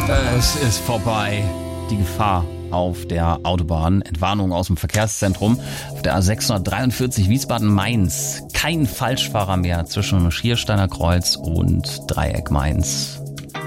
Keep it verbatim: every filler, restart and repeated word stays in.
Es ist vorbei. Die Gefahr auf der Autobahn. Entwarnung aus dem Verkehrszentrum. Auf der A sechshundertdreiundvierzig Wiesbaden-Mainz. Kein Falschfahrer mehr zwischen Schiersteiner Kreuz und Dreieck Mainz.